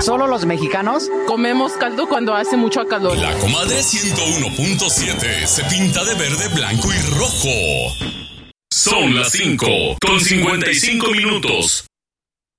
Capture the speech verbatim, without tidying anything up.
¿Solo los mexicanos? Comemos caldo cuando hace mucho calor. La Comadre ciento uno punto siete se pinta de verde, blanco y rojo. Son las cinco con cincuenta y cinco minutos.